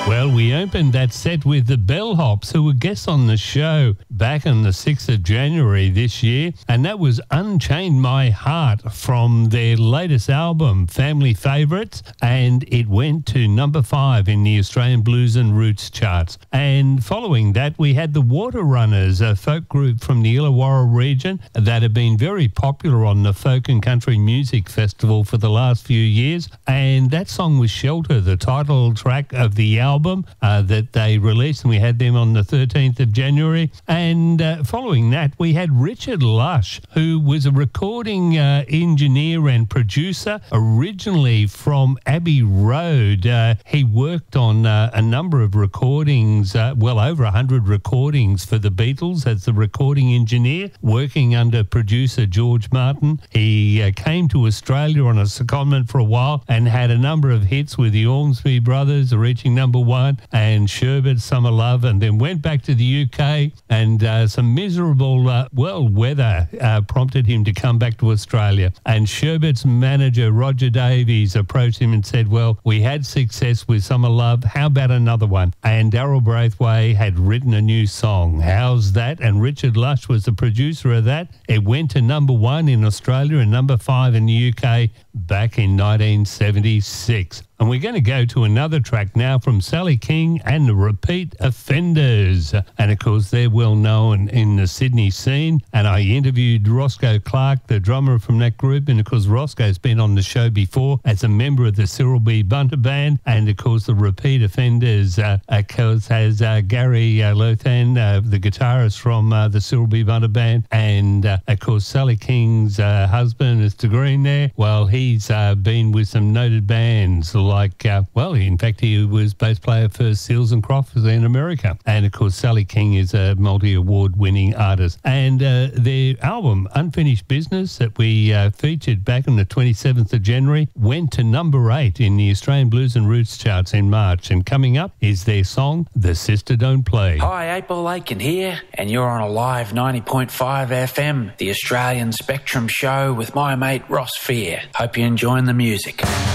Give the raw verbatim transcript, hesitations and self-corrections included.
Well, we opened that set with the Bellhops, who were guests on the show back on the sixth of January this year, and that was Unchained My Heart from their latest album, Family Favourites, and it went to number five in the Australian Blues and Roots charts. And following that, we had the Water Runners, a folk group from the Illawarra region that have been very popular on the Folk and Country Music Festival for the last few years, and that song was Shelter, the title track of the album. album uh, that they released, and we had them on the thirteenth of January. And uh, following that, we had Richard Lush, who was a recording uh, engineer and producer originally from Abbey Road. Uh, he worked on uh, a number of recordings, uh, well over one hundred recordings for the Beatles as the recording engineer, working under producer George Martin. He uh, came to Australia on a secondment for a while and had a number of hits with the Ormsby Brothers, reaching number one, and Sherbet, Summer Love, and then went back to the U K, and uh, some miserable, uh, well, weather uh, prompted him to come back to Australia. And Sherbet's manager, Roger Davies, approached him and said, well, we had success with Summer Love, how about another one? And Darryl Braithwaite had written a new song, How's That? And Richard Lush was the producer of that. It went to number one in Australia and number five in the U K back in nineteen seventy-six. And we're going to go to another track now from Sally King and the Repeat Offenders. And of course, they're well known in the Sydney scene. And I interviewed Roscoe Clark, the drummer from that group. And of course, Roscoe's been on the show before as a member of the Cyril B. Bunter Band. And of course, the Repeat Offenders, uh, of course, has uh, Gary uh, Lothan, uh, the guitarist from uh, the Cyril B. Bunter Band. And uh, of course, Sally King's uh, husband, Mister Green there. Well, he's uh, been with some noted bands like, uh, well, in fact, he was bass player for Seals and Crofts in America. And, of course, Sally King is a multi-award winning artist. And uh, their album, Unfinished Business, that we uh, featured back on the twenty-seventh of January, went to number eight in the Australian Blues and Roots charts in March. And coming up is their song, The Sister Don't Play. Hi, eight Ball Aiken here, and you're on a live ninety point five F M, the Australian Spectrum show with my mate Ross Fear. Hope you're enjoying the music.